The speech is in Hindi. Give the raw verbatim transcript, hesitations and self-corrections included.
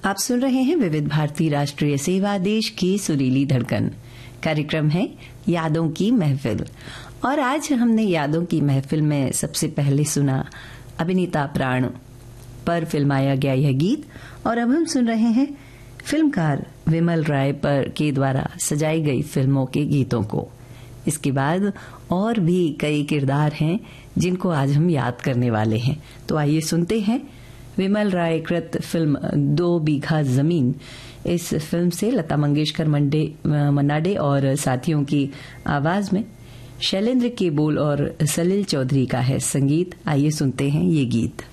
आप सुन रहे हैं विविध भारती राष्ट्रीय सेवा, देश की सुरीली धड़कन। कार्यक्रम है यादों की महफिल और आज हमने यादों की महफिल में सबसे पहले सुना अभिनेता प्राण पर फिल्माया गया यह गीत और अब हम सुन रहे हैं फिल्मकार विमल राय पर के द्वारा सजाई गई फिल्मों के गीतों को। इसके बाद और भी कई किरदार हैं जिनको आज हम याद करने वाले हैं, तो आइए सुनते हैं विमल राय कृत फिल्म दो बीघा जमीन। इस फिल्म से लता मंगेशकर मंडे मन्नाडे और साथियों की आवाज में शैलेंद्र के बोल और सलील चौधरी का है संगीत। आइए सुनते हैं ये गीत।